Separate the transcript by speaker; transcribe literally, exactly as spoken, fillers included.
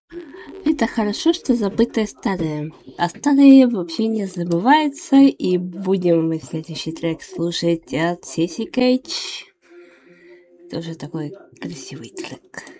Speaker 1: Это хорошо, что забытое старое. А старое вообще не забывается. И будем мы следующий трек слушать от Сиси Кейдж. Тоже такой красивый трек.